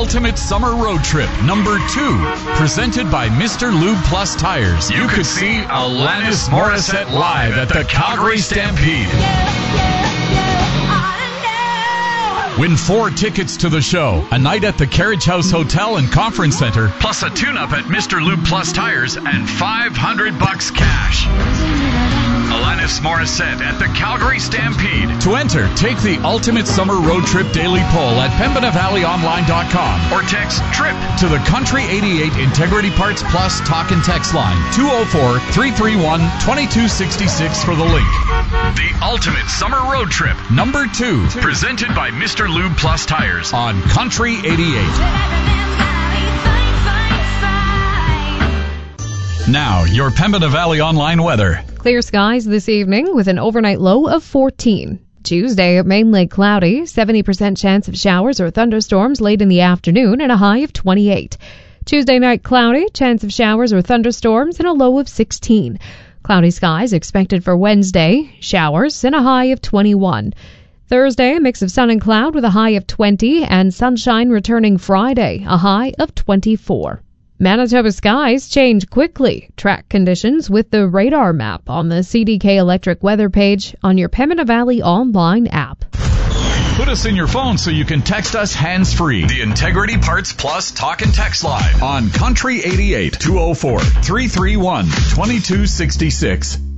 Ultimate Summer Road Trip number 2, presented by Mr. Lube Plus Tires. You could see Alanis Morissette live at the Calgary Stampede. Win 4 tickets to the show, a night at the Carriage House Hotel and Conference Center, plus a tune-up at Mr. Lube Plus Tires, and $500 cash. Alanis Morissette at the Calgary Stampede. To enter, take the Ultimate Summer Road Trip daily poll at PembinaValleyOnline.com or text TRIP to the Country 88 Integrity Parts Plus talk and text line 204-331-2266 for the link. The Ultimate Summer Road Trip number 2, presented by Mr. Lube Plus Tires on Country 88. Now, your Pembina Valley Online weather. Clear skies this evening with an overnight low of 14. Tuesday, mainly cloudy, 70% chance of showers or thunderstorms late in the afternoon and a high of 28. Tuesday night cloudy, chance of showers or thunderstorms and a low of 16. Cloudy skies expected for Wednesday, showers and a high of 21. Thursday, a mix of sun and cloud with a high of 20 and sunshine returning Friday, a high of 24. Manitoba skies change quickly. Track conditions with the radar map on the CDK Electric weather page on your Pembina Valley Online app. Put us in your phone so you can text us hands-free. The Integrity Parts Plus talk and text line on Country 88 204-331-2266.